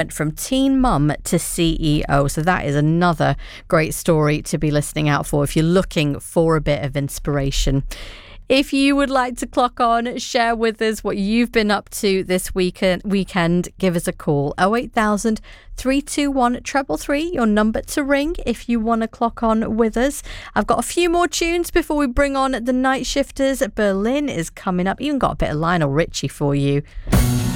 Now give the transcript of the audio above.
went from teen mum to CEO. So that is another great story to be listening out for if you're looking for a bit of inspiration. If you would like to clock on, share with us what you've been up to this weekend, give us a call. 08000 321 333, your number to ring if you want to clock on with us. I've got a few more tunes before we bring on the Night Shifters. Berlin is coming up. Even got a bit of Lionel Richie for you.